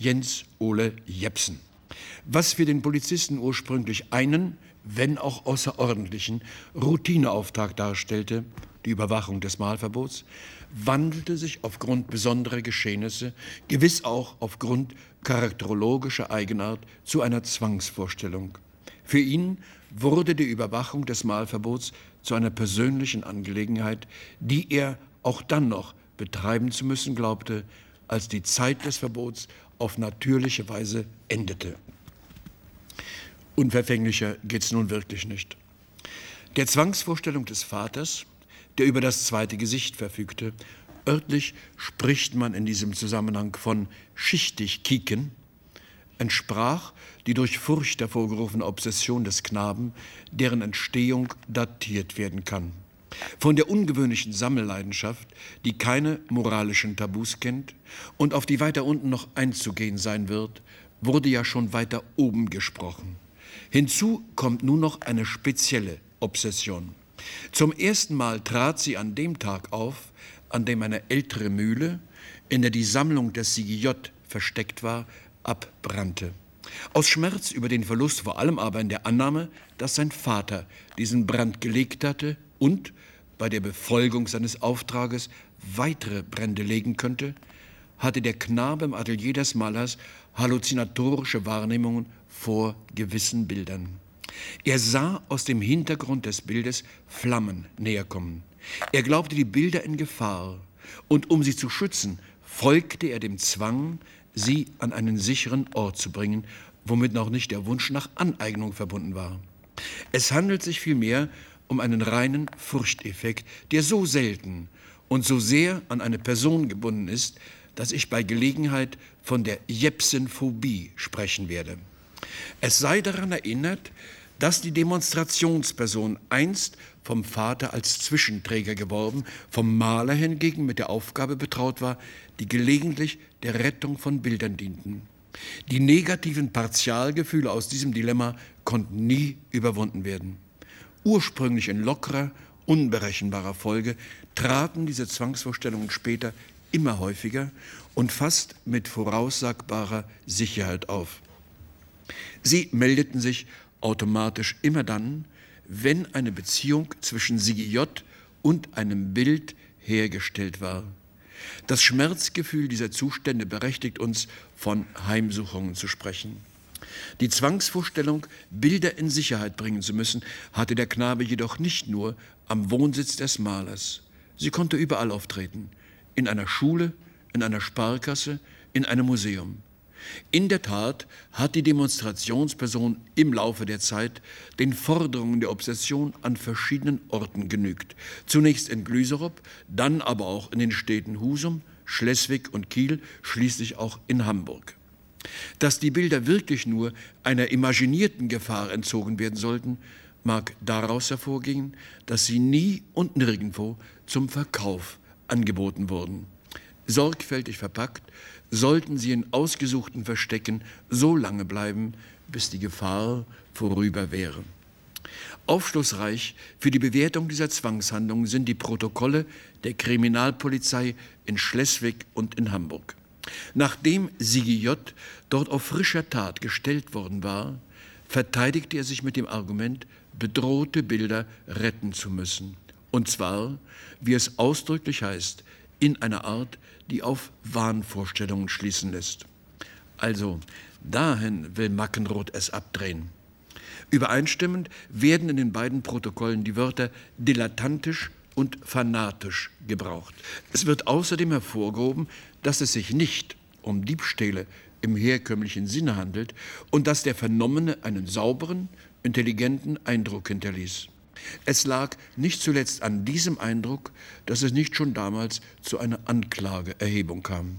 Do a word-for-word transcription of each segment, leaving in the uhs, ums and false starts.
Jens Ole Jepsen. Was für den Polizisten ursprünglich einen, wenn auch außerordentlichen, Routineauftrag darstellte, die Überwachung des Mahlverbots, wandelte sich aufgrund besonderer Geschehnisse, gewiss auch aufgrund charakterologischer Eigenart, zu einer Zwangsvorstellung. Für ihn wurde die Überwachung des Mahlverbots zu einer persönlichen Angelegenheit, die er auch dann noch betreiben zu müssen glaubte, als die Zeit des Verbots auf natürliche Weise endete. Unverfänglicher geht's nun wirklich nicht. Der Zwangsvorstellung des Vaters, der über das zweite Gesicht verfügte, örtlich spricht man in diesem Zusammenhang von schichtig kieken, entsprach die durch Furcht hervorgerufene Obsession des Knaben, deren Entstehung datiert werden kann. Von der ungewöhnlichen Sammelleidenschaft, die keine moralischen Tabus kennt und auf die weiter unten noch einzugehen sein wird, wurde ja schon weiter oben gesprochen. Hinzu kommt nun noch eine spezielle Obsession. Zum ersten Mal trat sie an dem Tag auf, an dem eine ältere Mühle, in der die Sammlung des Sigi J versteckt war, abbrannte. Aus Schmerz über den Verlust, vor allem aber in der Annahme, dass sein Vater diesen Brand gelegt hatte und bei der Befolgung seines Auftrages weitere Brände legen könnte, hatte der Knabe im Atelier des Malers halluzinatorische Wahrnehmungen vor gewissen Bildern. Er sah aus dem Hintergrund des Bildes Flammen näherkommen. Er glaubte die Bilder in Gefahr, und um sie zu schützen, folgte er dem Zwang, sie an einen sicheren Ort zu bringen, womit noch nicht der Wunsch nach Aneignung verbunden war. Es handelt sich vielmehr um einen reinen Furchteffekt, der so selten und so sehr an eine Person gebunden ist, dass ich bei Gelegenheit von der Jepsenphobie sprechen werde. Es sei daran erinnert, dass die Demonstrationsperson einst vom Vater als Zwischenträger geworben, vom Maler hingegen mit der Aufgabe betraut war, die gelegentlich der Rettung von Bildern dienten. Die negativen Partialgefühle aus diesem Dilemma konnten nie überwunden werden. Ursprünglich in lockerer, unberechenbarer Folge traten diese Zwangsvorstellungen später immer häufiger und fast mit voraussagbarer Sicherheit auf. Sie meldeten sich automatisch immer dann, wenn eine Beziehung zwischen Sigi J und einem Bild hergestellt war. Das Schmerzgefühl dieser Zustände berechtigt uns, von Heimsuchungen zu sprechen. Die Zwangsvorstellung, Bilder in Sicherheit bringen zu müssen, hatte der Knabe jedoch nicht nur am Wohnsitz des Malers. Sie konnte überall auftreten, in einer Schule, in einer Sparkasse, in einem Museum. In der Tat hat die Demonstrationsperson im Laufe der Zeit den Forderungen der Obsession an verschiedenen Orten genügt. Zunächst in Glüserop, dann aber auch in den Städten Husum, Schleswig und Kiel, schließlich auch in Hamburg. Dass die Bilder wirklich nur einer imaginierten Gefahr entzogen werden sollten, mag daraus hervorgehen, dass sie nie und nirgendwo zum Verkauf angeboten wurden. Sorgfältig verpackt sollten sie in ausgesuchten Verstecken so lange bleiben, bis die Gefahr vorüber wäre. Aufschlussreich für die Bewertung dieser Zwangshandlungen sind die Protokolle der Kriminalpolizei in Schleswig und in Hamburg. Nachdem Sigi J dort auf frischer Tat gestellt worden war, verteidigte er sich mit dem Argument, bedrohte Bilder retten zu müssen. Und zwar, wie es ausdrücklich heißt, in einer Art, die auf Wahnvorstellungen schließen lässt. Also, dahin will Mackenroth es abdrehen. Übereinstimmend werden in den beiden Protokollen die Wörter dilettantisch und fanatisch gebraucht. Es wird außerdem hervorgehoben, dass es sich nicht um Diebstähle im herkömmlichen Sinne handelt und dass der Vernommene einen sauberen, intelligenten Eindruck hinterließ. Es lag nicht zuletzt an diesem Eindruck, dass es nicht schon damals zu einer Anklageerhebung kam.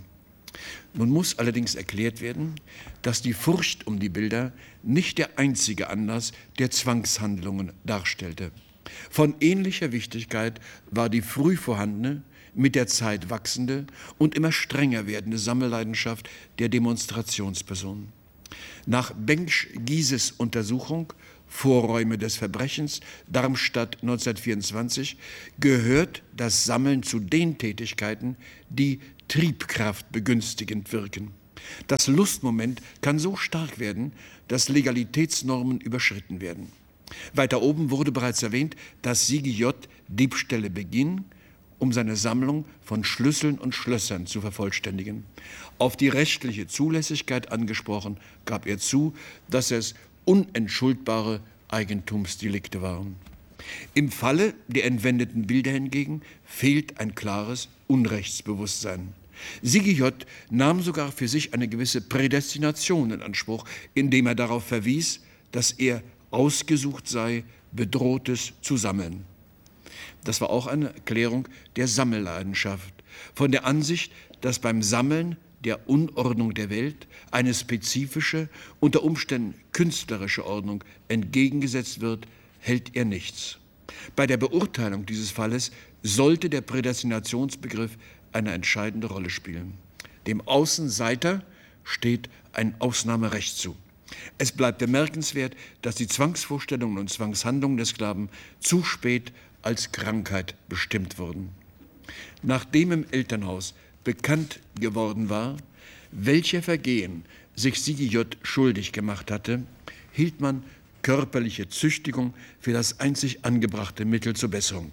Nun muss allerdings erklärt werden, dass die Furcht um die Bilder nicht der einzige Anlass der Zwangshandlungen darstellte. Von ähnlicher Wichtigkeit war die früh vorhandene, mit der Zeit wachsende und immer strenger werdende Sammelleidenschaft der Demonstrationspersonen. Nach Bengsch-Gieses Untersuchung Vorräume des Verbrechens, Darmstadt neunzehnhundertvierundzwanzig, gehört das Sammeln zu den Tätigkeiten, die Triebkraft begünstigend wirken. Das Lustmoment kann so stark werden, dass Legalitätsnormen überschritten werden. Weiter oben wurde bereits erwähnt, dass Sigi J. Diebstähle beging, um seine Sammlung von Schlüsseln und Schlössern zu vervollständigen. Auf die rechtliche Zulässigkeit angesprochen, gab er zu, dass es unentschuldbare Eigentumsdelikte waren. Im Falle der entwendeten Bilder hingegen fehlt ein klares Unrechtsbewusstsein. Sigi J. nahm sogar für sich eine gewisse Prädestination in Anspruch, indem er darauf verwies, dass er ausgesucht sei, Bedrohtes zu sammeln. Das war auch eine Erklärung der Sammelleidenschaft, von der Ansicht, dass beim Sammeln der Unordnung der Welt eine spezifische, unter Umständen künstlerische Ordnung entgegengesetzt wird, hält er nichts. Bei der Beurteilung dieses Falles sollte der Prädestinationsbegriff eine entscheidende Rolle spielen. Dem Außenseiter steht ein Ausnahmerecht zu. Es bleibt bemerkenswert, dass die Zwangsvorstellungen und Zwangshandlungen des Sklaven zu spät als Krankheit bestimmt wurden. Nachdem im Elternhaus bekannt geworden war, welcher Vergehen sich Sigi J. schuldig gemacht hatte, hielt man körperliche Züchtigung für das einzig angebrachte Mittel zur Besserung.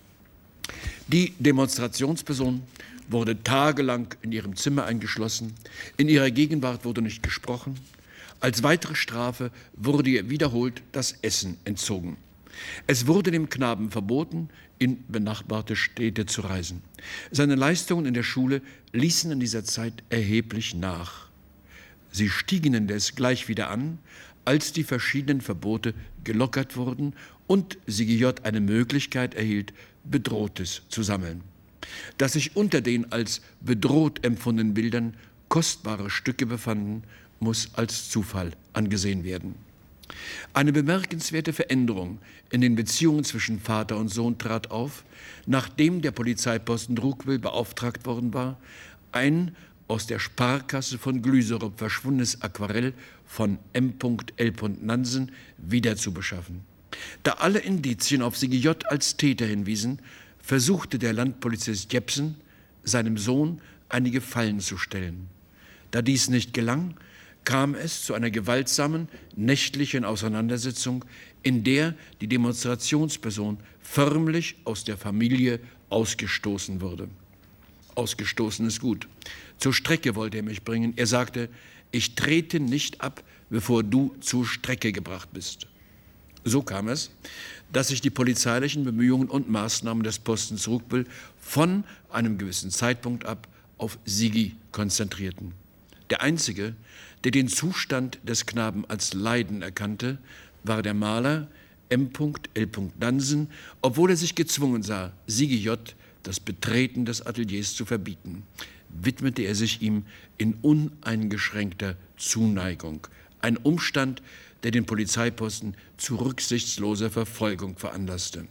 Die Demonstrationsperson wurde tagelang in ihrem Zimmer eingeschlossen, in ihrer Gegenwart wurde nicht gesprochen. Als weitere Strafe wurde ihr wiederholt das Essen entzogen. Es wurde dem Knaben verboten, in benachbarte Städte zu reisen. Seine Leistungen in der Schule ließen in dieser Zeit erheblich nach. Sie stiegen indes gleich wieder an, als die verschiedenen Verbote gelockert wurden und Sigi J. eine Möglichkeit erhielt, Bedrohtes zu sammeln. Dass sich unter den als bedroht empfundenen Bildern kostbare Stücke befanden, muss als Zufall angesehen werden. Eine bemerkenswerte Veränderung in den Beziehungen zwischen Vater und Sohn trat auf, nachdem der Polizeiposten Drugwil beauftragt worden war, ein aus der Sparkasse von Glüserup verschwundenes Aquarell von M L Nansen wiederzubeschaffen. Da alle Indizien auf Sigi J. als Täter hinwiesen, versuchte der Landpolizist Jepsen, seinem Sohn einige Fallen zu stellen. Da dies nicht gelang, kam es zu einer gewaltsamen nächtlichen Auseinandersetzung, in der die Demonstrationsperson förmlich aus der Familie ausgestoßen wurde. Ausgestoßen ist gut. Zur Strecke wollte er mich bringen. Er sagte, ich trete nicht ab, bevor du zur Strecke gebracht bist. So kam es, dass sich die polizeilichen Bemühungen und Maßnahmen des Postens Drugwil von einem gewissen Zeitpunkt ab auf Sigi konzentrierten. Der Einzige, der den Zustand des Knaben als Leiden erkannte, war der Maler M L Nansen, obwohl er sich gezwungen sah, Sigi J. das Betreten des Ateliers zu verbieten, widmete er sich ihm in uneingeschränkter Zuneigung. Ein Umstand, der den Polizeiposten zu rücksichtsloser Verfolgung veranlasste.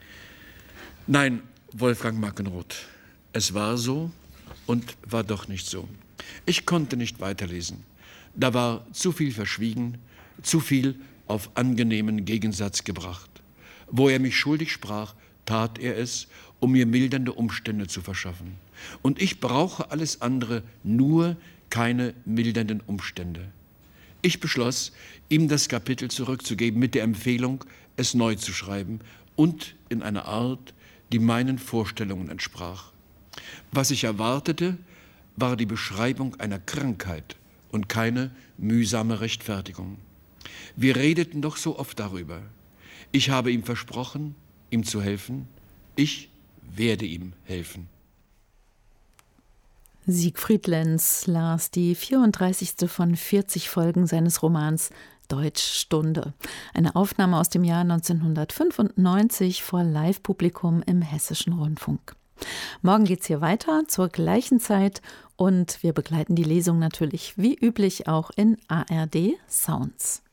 Nein, Wolfgang Mackenroth, es war so und war doch nicht so. Ich konnte nicht weiterlesen. Da war zu viel verschwiegen, zu viel auf angenehmen Gegensatz gebracht. Wo er mich schuldig sprach, tat er es, um mir mildernde Umstände zu verschaffen. Und ich brauche alles andere, nur keine mildernden Umstände. Ich beschloss, ihm das Kapitel zurückzugeben mit der Empfehlung, es neu zu schreiben und in einer Art, die meinen Vorstellungen entsprach. Was ich erwartete, war die Beschreibung einer Krankheit und keine mühsame Rechtfertigung. Wir redeten doch so oft darüber. Ich habe ihm versprochen, ihm zu helfen. Ich werde ihm helfen. Siegfried Lenz las die vierunddreißigste von vierzig Folgen seines Romans Deutschstunde. Eine Aufnahme aus dem Jahr neunzehnhundertfünfundneunzig vor Live-Publikum im Hessischen Rundfunk. Morgen geht's hier weiter zur gleichen Zeit und wir begleiten die Lesung natürlich wie üblich auch in A R D Sounds.